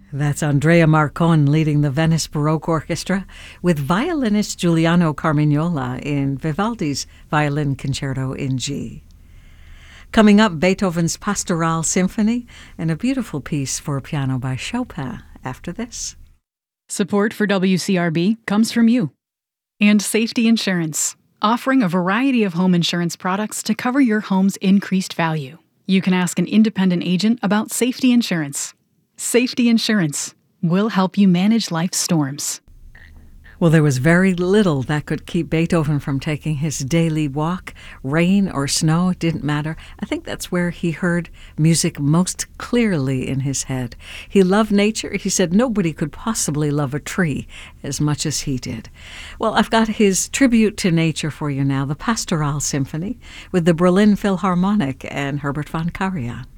That's Andrea Marcon leading the Venice Baroque Orchestra with violinist Giuliano Carmignola in Vivaldi's Violin Concerto in G. Coming up, Beethoven's Pastoral Symphony and a beautiful piece for piano by Chopin after this. Support for WCRB comes from you and Safety Insurance, offering a variety of home insurance products to cover your home's increased value. You can ask an independent agent about safety insurance. Safety Insurance will help you manage life's storms. Well, there was very little that could keep Beethoven from taking his daily walk. Rain or snow, it didn't matter. I think that's where he heard music most clearly in his head. He loved nature. He said nobody could possibly love a tree as much as he did. Well, I've got his tribute to nature for you now, the Pastoral Symphony with the Berlin Philharmonic and Herbert von Karajan.